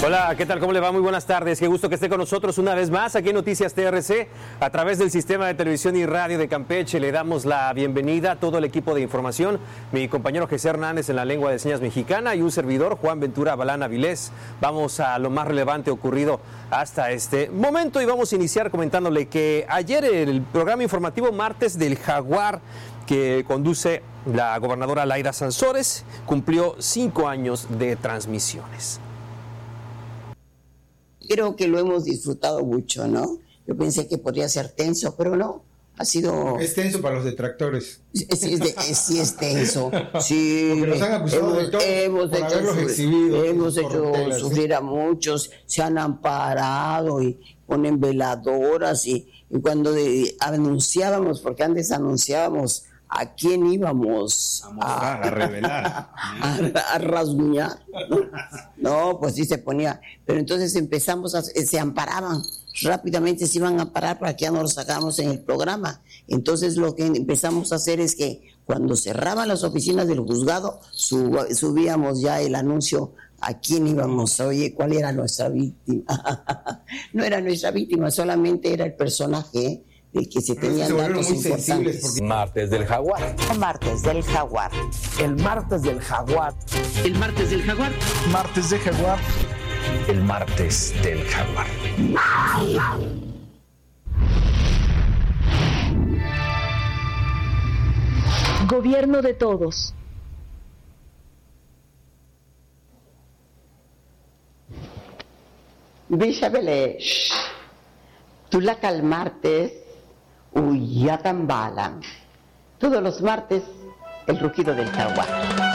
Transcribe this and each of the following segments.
Hola, ¿qué tal? ¿Cómo le va? Muy buenas tardes. Qué gusto que esté con nosotros una vez más aquí en Noticias TRC. A través del Sistema de Televisión y Radio de Campeche le damos la bienvenida a todo el equipo de información. Mi compañero Jesús Hernández en la lengua de señas mexicana y un servidor, Juan Ventura Balán Avilés. Vamos a lo más relevante ocurrido hasta este momento y vamos a iniciar comentándole que ayer el programa informativo Martes del Jaguar, que conduce la gobernadora Laida Sansores, cumplió 5 años de transmisiones. Creo que lo hemos disfrutado mucho, ¿no? Yo pensé que podría ser tenso, pero no. Ha sido... Es tenso para los detractores. Sí es tenso. Sí. Porque nos han acusado de todo por haberlos exhibido. Hemos hecho sufrir a muchos. Se han amparado y ponen veladoras. Y cuando anunciábamos, porque antes anunciábamos a quién íbamos a revelar, a rasguñar. No, pues sí se ponía. Pero entonces se amparaban. Rápidamente se iban a parar para que ya no los sacáramos en el programa. Entonces lo que empezamos a hacer es que cuando cerraban las oficinas del juzgado, subíamos ya el anuncio a quién íbamos. Oye, ¿cuál era nuestra víctima? No era nuestra víctima, solamente era el personaje de que se tenían datos importantes. Porque... Martes del Jaguar. Martes del Jaguar. El Martes del Jaguar. El Martes del Jaguar. Martes de Jaguar. El Martes del Jaguar. Gobierno de todos. Bíshabele, tú la calmartes, Uyatambalan. Todos los martes, el rugido del jaguar.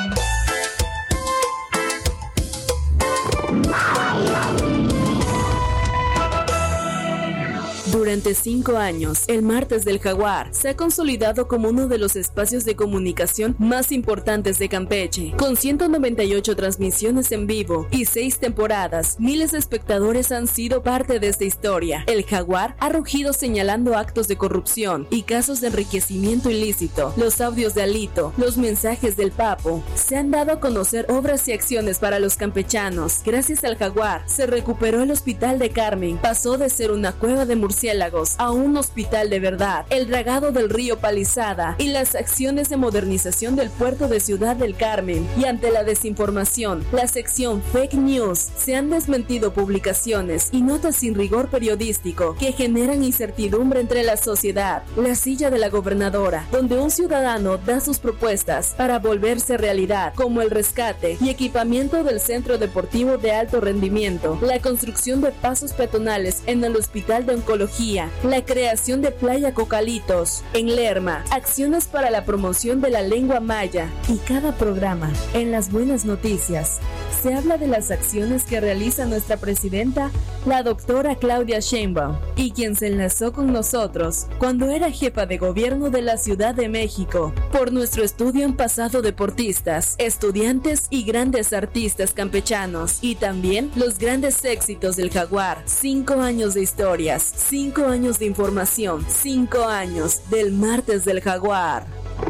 Durante 5 años, el Martes del Jaguar se ha consolidado como uno de los espacios de comunicación más importantes de Campeche. Con 198 transmisiones en vivo y 6 temporadas, miles de espectadores han sido parte de esta historia. El Jaguar ha rugido señalando actos de corrupción y casos de enriquecimiento ilícito. Los audios de Alito, los mensajes del Papo, se han dado a conocer obras y acciones para los campechanos. Gracias al Jaguar, se recuperó el Hospital de Carmen, pasó de ser una cueva de murciélagos a un hospital de verdad, el dragado del río Palizada y las acciones de modernización del puerto de Ciudad del Carmen. Y ante la desinformación, la sección Fake News, se han desmentido publicaciones y notas sin rigor periodístico que generan incertidumbre entre la sociedad. La silla de la gobernadora, donde un ciudadano da sus propuestas para volverse realidad, como el rescate y equipamiento del centro deportivo de alto rendimiento, la construcción de pasos peatonales en el Hospital de Oncología, la creación de Playa Cocalitos en Lerma, acciones para la promoción de la lengua maya. Y cada programa, en las buenas noticias, se habla de las acciones que realiza nuestra presidenta, la doctora Claudia Sheinbaum, y quien se enlazó con nosotros cuando era jefa de gobierno de la Ciudad de México, por nuestro estudio en pasado deportistas, estudiantes y grandes artistas campechanos, y también los grandes éxitos del Jaguar. 5 años de historias, 5 años de información, 5 años del Martes del Jaguar.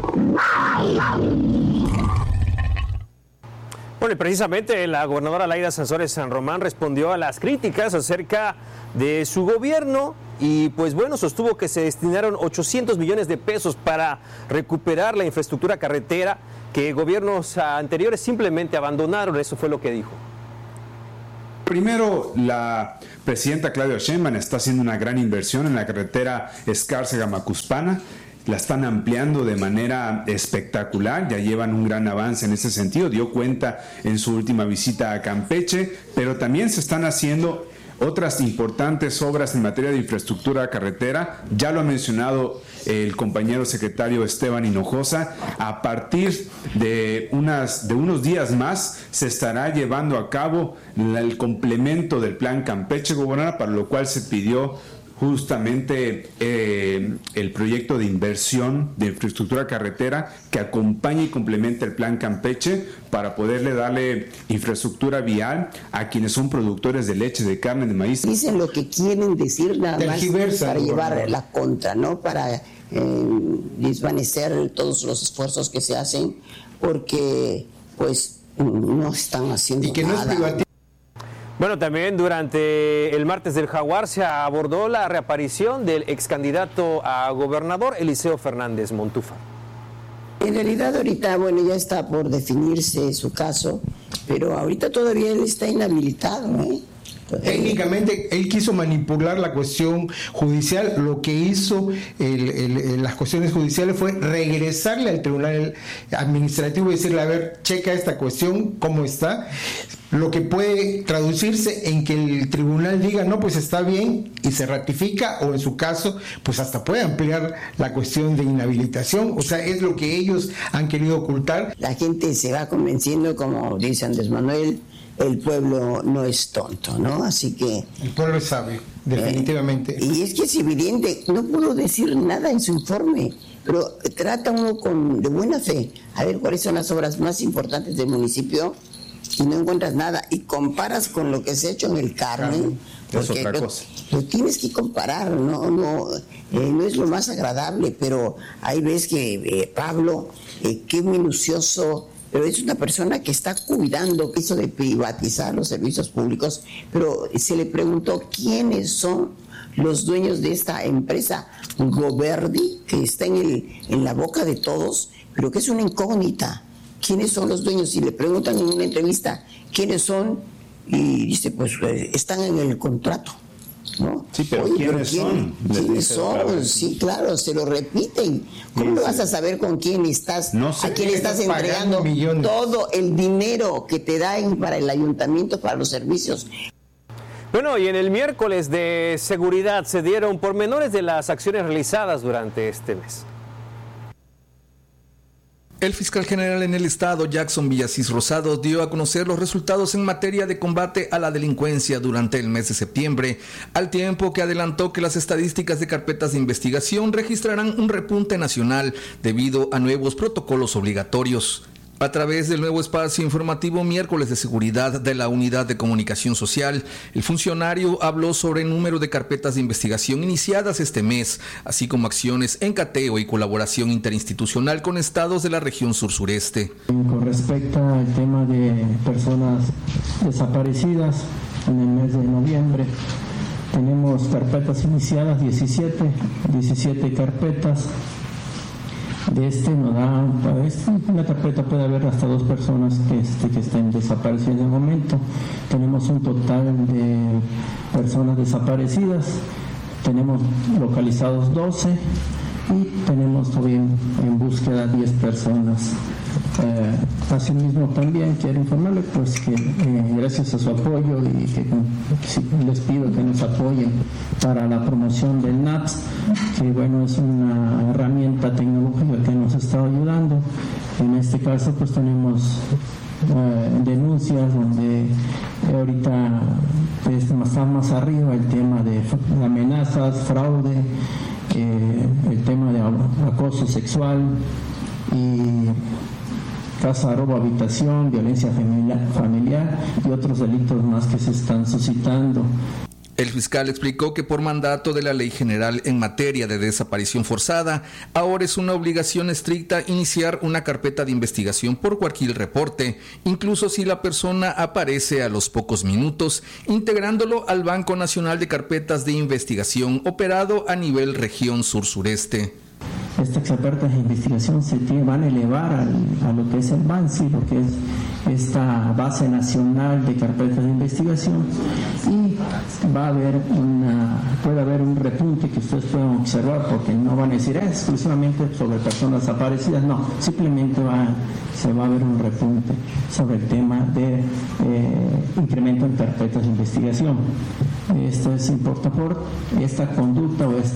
Bueno, y precisamente la gobernadora Laida Sansores San Román respondió a las críticas acerca de su gobierno y pues bueno, sostuvo que se destinaron 800 millones de pesos para recuperar la infraestructura carretera que gobiernos anteriores simplemente abandonaron. Eso fue lo que dijo. Primero, la presidenta Claudia Sheinbaum está haciendo una gran inversión en la carretera Escárcega-Macuspana. La están ampliando de manera espectacular, ya llevan un gran avance en ese sentido, dio cuenta en su última visita a Campeche, pero también se están haciendo otras importantes obras en materia de infraestructura carretera. Ya lo ha mencionado el compañero secretario Esteban Hinojosa. A partir de unos días más se estará llevando a cabo el complemento del plan Campeche Gobernadora, para lo cual se pidió justamente el proyecto de inversión de infraestructura carretera que acompañe y complemente el plan Campeche para poderle darle infraestructura vial a quienes son productores de leche, de carne, de maíz. Dicen lo que quieren decir nada más para llevar la contra, ¿no? Para desvanecer todos los esfuerzos que se hacen, porque pues no están haciendo y que nada. No es Bueno, también durante el martes del Jaguar se abordó la reaparición del ex candidato a gobernador Eliseo Fernández Montúfar. En realidad ahorita, bueno, ya está por definirse su caso, pero ahorita todavía él está inhabilitado, ¿eh? Técnicamente él quiso manipular la cuestión judicial. Lo que hizo las cuestiones judiciales fue regresarle al tribunal administrativo y decirle, a ver, checa esta cuestión, cómo está, lo que puede traducirse en que el tribunal diga, no, pues está bien, y se ratifica, o en su caso, pues hasta puede ampliar la cuestión de inhabilitación. O sea, es lo que ellos han querido ocultar. La gente se va convenciendo, como dice Andrés Manuel, el pueblo no es tonto, ¿no? Así que... El pueblo es sabio, definitivamente. Y es que es evidente, no puedo decir nada en su informe, pero trata uno de buena fe, a ver cuáles son las obras más importantes del municipio, y no encuentras nada, y comparas con lo que se ha hecho en el Carmen, porque lo tienes que comparar, no es lo más agradable, pero ahí ves que Pablo, qué minucioso, pero es una persona que está cuidando, que hizo de privatizar los servicios públicos, pero se le preguntó quiénes son los dueños de esta empresa Goverdi, que está en la boca de todos, pero que es una incógnita. ¿Quiénes son los dueños? Y le preguntan en una entrevista quiénes son, y dice, pues están en el contrato, ¿no? Sí, pero oye, ¿quiénes son? ¿Quiénes son? Sí, claro, se lo repiten. ¿Cómo lo vas a saber con quién estás? No sé, a quién estás entregando todo el dinero que te dan para el ayuntamiento, para los servicios. Bueno, y en el miércoles de seguridad se dieron pormenores de las acciones realizadas durante este mes. El fiscal general en el estado, Jackson Villasís Rosado, dio a conocer los resultados en materia de combate a la delincuencia durante el mes de septiembre, al tiempo que adelantó que las estadísticas de carpetas de investigación registrarán un repunte nacional debido a nuevos protocolos obligatorios. A través del nuevo espacio informativo Miércoles de Seguridad de la Unidad de Comunicación Social, el funcionario habló sobre el número de carpetas de investigación iniciadas este mes, así como acciones en cateo y colaboración interinstitucional con estados de la región sur-sureste. Con respecto al tema de personas desaparecidas, en el mes de noviembre tenemos carpetas iniciadas 17 carpetas. De nos da, una carpeta puede haber hasta 2 personas que estén desaparecidas en el momento. Tenemos un total de personas desaparecidas, tenemos localizados 12 y tenemos todavía en búsqueda 10 personas. Asimismo también quiero informarle pues que gracias a su apoyo y que les pido que nos apoyen para la promoción del NAPS, que bueno, es una herramienta tecnológica que nos está ayudando. En este caso pues tenemos denuncias donde ahorita está más arriba el tema de amenazas, fraude, el tema de acoso sexual y casa, robo, habitación, violencia familiar y otros delitos más que se están suscitando. El fiscal explicó que por mandato de la Ley General en materia de desaparición forzada, ahora es una obligación estricta iniciar una carpeta de investigación por cualquier reporte, incluso si la persona aparece a los pocos minutos, integrándolo al Banco Nacional de Carpetas de Investigación operado a nivel región sur-sureste. Estas carpetas de investigación van a elevar a lo que es el BANSI, lo que es esta base nacional de carpetas de investigación, y puede haber un repunte que ustedes pueden observar, porque no van a decir exclusivamente sobre personas desaparecidas, no, simplemente se va a ver un repunte sobre el tema de incremento en carpetas de investigación. Esto es importante por esta conducta o